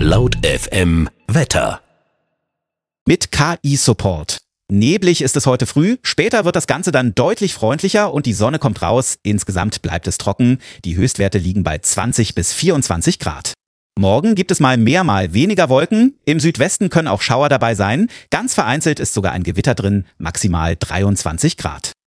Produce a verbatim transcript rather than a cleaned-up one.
Laut F M Wetter. Mit K I-Support. Neblig ist es heute früh, später wird das Ganze dann deutlich freundlicher und die Sonne kommt raus. Insgesamt bleibt es trocken. Die Höchstwerte liegen bei zwanzig bis vierundzwanzig Grad. Morgen gibt es mal mehr, mal weniger Wolken. Im Südwesten können auch Schauer dabei sein. Ganz vereinzelt ist sogar ein Gewitter drin, maximal dreiundzwanzig Grad.